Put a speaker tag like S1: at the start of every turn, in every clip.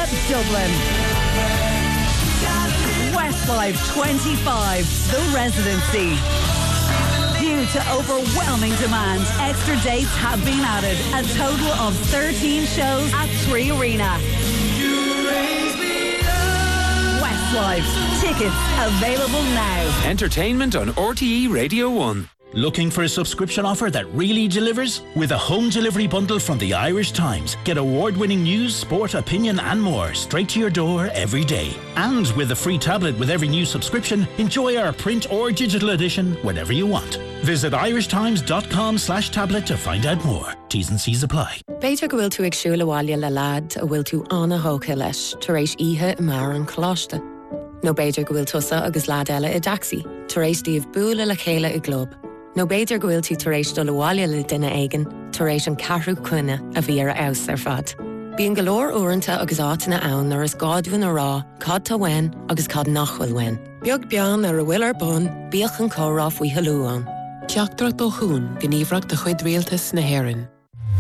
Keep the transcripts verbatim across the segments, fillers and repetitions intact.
S1: Dublin. Westlife twenty-five, The Residency. Due to overwhelming demand, extra dates have been added. A total of thirteen shows at Three Arena. Westlife. Tickets available now.
S2: Entertainment on R T E Radio one.
S3: Looking for a subscription offer that really delivers? With a home delivery bundle from the Irish Times, get award-winning news, sport, opinion and more straight to your door every day. And with a free tablet with every new subscription, enjoy our print or digital edition whenever you want. Visit irishtimes.com slash tablet to find out more. T's and C's apply.
S4: Beidir go bhfuil tú ag siúl abhaile le lad a bhfuil tú anna hóca leis tar éis ihe i mar an choláiste. No beidir go bhfuil tusa agus lad eile i daxi tar éis díobh búla le chéile i glob. No beidir go bhfuil tú tar éis dul abhaile le duine aigen tar éis an ceathrú cuine a bhí ar a aus ar fad. Bíonn go leor uaireanta agus átainna ann ar is gádmhain a rá, cad tá wein agus cad nachfuil wein. Beag bean ar a bhfuil ar bun, bíoch an córáh faoi halúán.
S5: Teachtarach do hún, gníomhreacht de chuid rialtas na hÉireann.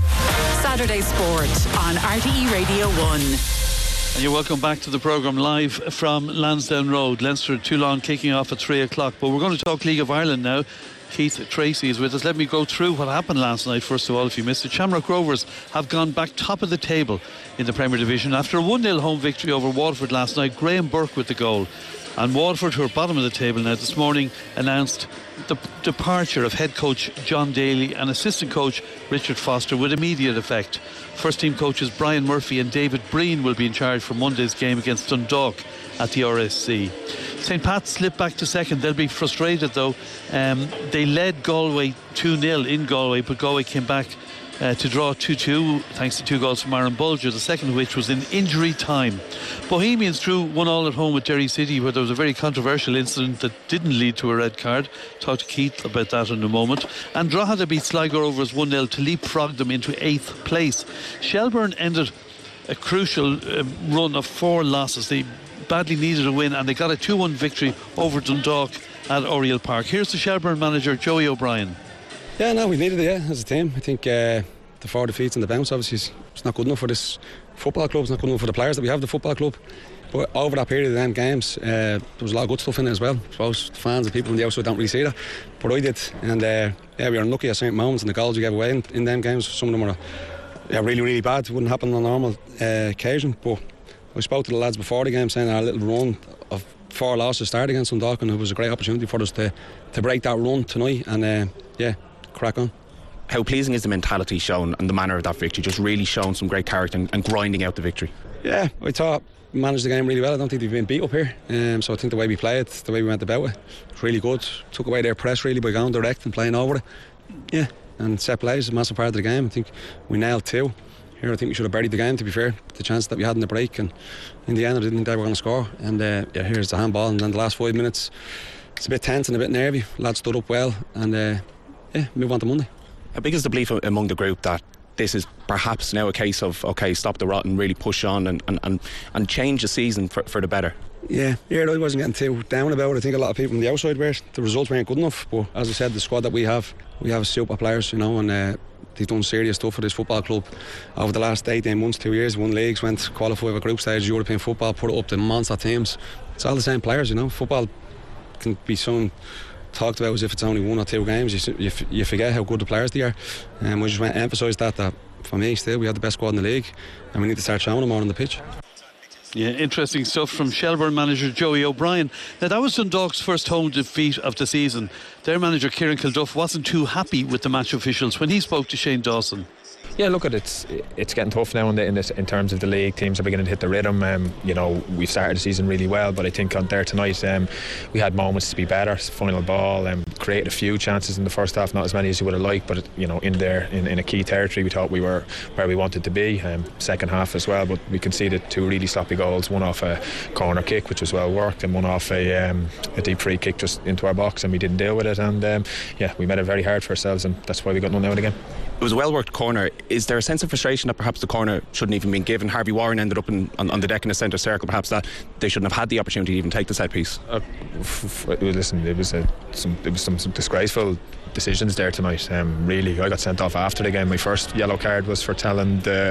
S1: Saturday Sport on R T E Radio one.
S6: And you're welcome back to the programme live from Lansdowne Road. Leinster Toulon kicking off at three o'clock. But we're going to talk League of Ireland now. Keith Tracy is with us. Let me go through what happened last night. First of all, if you missed it, Shamrock Rovers have gone back top of the table in the Premier Division after a one nil home victory over Waterford last night. Graham Burke with the goal. And Waterford, who are bottom of the table now, this morning announced the departure of head coach John Daly and assistant coach Richard Foster with immediate effect. First team coaches Brian Murphy and David Breen will be in charge for Monday's game against Dundalk at the R S C. St Pat's slipped back to second. They'll be frustrated though. Um, they led Galway two nil in Galway, but Galway came back uh, to draw two two thanks to two goals from Aaron Bulger, the second of which was in injury time. Bohemians drew one all at home with Derry City, where there was a very controversial incident that didn't lead to a red card. Talk to Keith about that in a moment. And Drogheda beat Sligo Rovers one nil to leapfrog them into eighth place. Shelbourne ended a crucial uh, run of four losses. They badly needed a win and they got a two one victory over Dundalk at Oriel Park. Here's the Shelbourne manager Joey O'Brien.
S7: Yeah, no, we needed it, yeah, as a team. I think uh, the four defeats and the bounce obviously is it's not good enough for this football club. It's not good enough for the players that we have the football club. But over that period of them games, uh, there was a lot of good stuff in it as well. I suppose fans and people on the outside don't really see that, but I did. And uh, yeah, we were unlucky at certain moments, and the goals we gave away in, in them games, some of them were yeah, really, really bad. It wouldn't happen on a normal uh, occasion. But I spoke to the lads before the game saying our little run of four losses to start against Dundalk, and it was a great opportunity for us to, to break that run tonight and uh, yeah, crack on.
S8: How pleasing is the mentality shown and the manner of that victory? Just really showing some great character and, and grinding out the victory. Yeah,
S7: I thought we managed the game really well. I don't think they've been beat up here, um, so I think the way we played, the way we went about it, was really good. Took away their press really by going direct and playing over it. Yeah, and set plays is a massive part of the game. I think we nailed two. Here I think we should have buried the game, to be fair, the chance that we had in the break, and in the end I didn't think they were going to score. And uh, yeah, here's the handball, and then the last five minutes it's a bit tense and a bit nervy. Lads stood up well, and uh, yeah, move on to Monday.
S8: How big is the belief among the group that this is perhaps now a case of okay, stop the rot and really push on and, and, and, and change the season for, for the better?
S7: Yeah, yeah, I wasn't getting too down about it. I think a lot of people on the outside were. The results weren't good enough, but as I said, the squad that we have, we have super players, you know, and uh, they've done serious stuff for this football club over the last eighteen months, two years. Won leagues, went qualified for group stage European football, put it up to monster teams. It's all the same players, you know. Football can be so talked about as if it's only one or two games. You, you, you forget how good the players they are. And um, we just want to emphasise that, that for me still we have the best squad in the league, and we need to start showing them more on the pitch.
S6: Yeah, interesting stuff from Shelbourne manager Joey O'Brien. Now that was Dundalk's first home defeat of the season. Their manager Kieran Kilduff wasn't too happy with the match officials when he spoke to Shane Dawson.
S9: Yeah, look at it's it's getting tough now in, the, in, this, in terms of the league. Teams are beginning to hit the rhythm. Um, you know, we've started the season really well, but I think on there tonight um, we had moments to be better. Final ball, um, created a few chances in the first half, not as many as you would have liked, but you know, in there in, in a key territory, we thought we were where we wanted to be. Um, second half as well, but we conceded two really sloppy goals. One off a corner kick, which was well worked, and one off a, um, a deep free kick just into our box, and we didn't deal with it. And um, yeah, we made it very hard for ourselves, and that's why we got none out again.
S8: It was a well worked corner. Is there a sense of frustration that perhaps the corner shouldn't even been given? Harvey Warren ended up in, on, on the deck in the centre circle. Perhaps that they shouldn't have had the opportunity to even take the set piece.
S9: Uh, f- f- listen, it was a, some it was some, some disgraceful decisions there tonight. Um, really, I got sent off after the game. My first yellow card was for telling the